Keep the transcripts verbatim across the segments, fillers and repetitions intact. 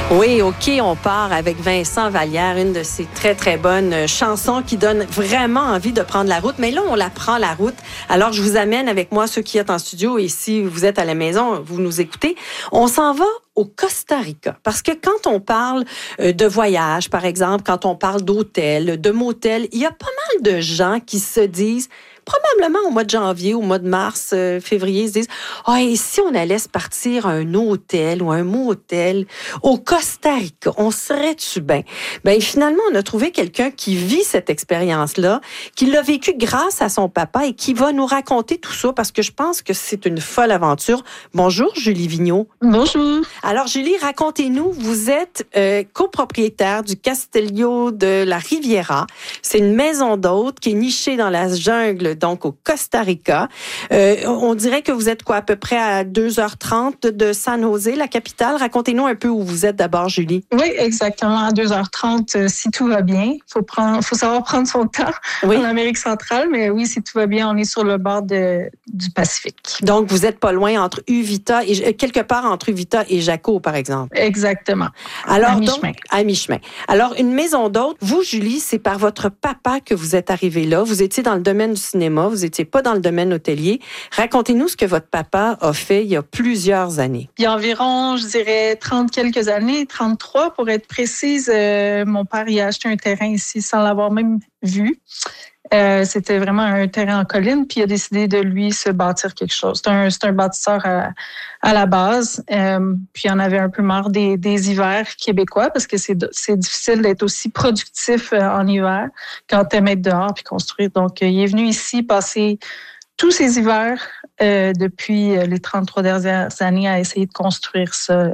Oui, OK, on part avec Vincent Vallière, une de ces très, très bonnes chansons qui donne vraiment envie de prendre la route. Mais là, on la prend, la route. Alors, je vous amène avec moi, ceux qui êtes en studio, et si vous êtes à la maison, vous nous écoutez. On s'en va au Costa Rica. Parce que quand on parle de voyage, par exemple, quand on parle d'hôtel, de motel, il y a pas mal de gens qui se disent... Probablement au mois de janvier, au mois de mars, euh, février, ils se disent « Ah, et si on allait se partir à un hôtel ou un motel au Costa Rica, on serait-tu bien? » Ben finalement, on a trouvé quelqu'un qui vit cette expérience-là, qui l'a vécu grâce à son papa et qui va nous raconter tout ça parce que je pense que c'est une folle aventure. Bonjour, Julie Vigneault. Bonjour. Alors, Julie, racontez-nous, vous êtes euh, copropriétaire du Castello de la Riviera. C'est une maison d'hôtes qui est nichée dans la jungle, donc au Costa Rica. Euh, on dirait que vous êtes quoi, à peu près à deux heures trente de San José, la capitale. Racontez-nous un peu où vous êtes d'abord, Julie. Oui, exactement, à deux heures trente, si tout va bien. Il faut prendre, faut savoir prendre son temps oui. en Amérique centrale, mais oui, si tout va bien, on est sur le bord de, du Pacifique. Donc, vous n'êtes pas loin entre Uvita et quelque part entre Uvita et Jaco, par exemple. Exactement. Alors, à mi-chemin. Donc, à mi-chemin. Alors, une maison d'hôtes, vous, Julie, c'est par votre papa que vous êtes arrivée là. Vous étiez dans le domaine du cinéma. Vous n'étiez pas dans le domaine hôtelier. Racontez-nous ce que votre papa a fait il y a plusieurs années. Il y a environ, je dirais, trente quelques années, trente-trois pour être précise. Euh, mon père y a acheté un terrain ici sans l'avoir même vu. Euh, c'était vraiment un terrain en colline, puis il a décidé de lui se bâtir quelque chose. C'est un, c'est un bâtisseur à, à la base. Euh, puis il en avait un peu marre des, des hivers québécois parce que c'est, c'est difficile d'être aussi productif en hiver quand t'aimes être dehors puis construire. Donc, il est venu ici passer tous ces hivers euh, depuis les trente-trois dernières années à essayer de construire ça.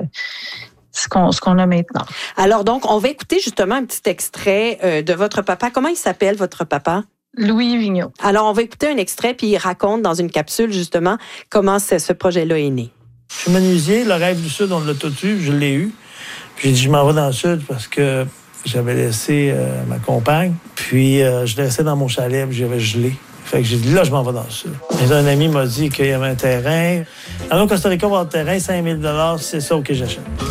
Ce qu'on, ce qu'on a maintenant. Alors donc, on va écouter justement un petit extrait euh, de votre papa. Comment il s'appelle, votre papa? Louis Vigneault. Alors, on va écouter un extrait, puis il raconte dans une capsule, justement, comment ce, ce projet-là est né. Je suis menuisier, le rêve du Sud, on l'a tout eu, je l'ai eu. Puis j'ai dit, je m'en vais dans le Sud parce que j'avais laissé euh, ma compagne. Puis euh, je l'ai laissé dans mon chalet, puis j'avais gelé. Fait que j'ai dit, là, je m'en vais dans le Sud. Mais un ami m'a dit qu'il y avait un terrain. Alors, au Costa Rica, on va avoir un terrain, cinq mille dollars, c'est ça que j'achète.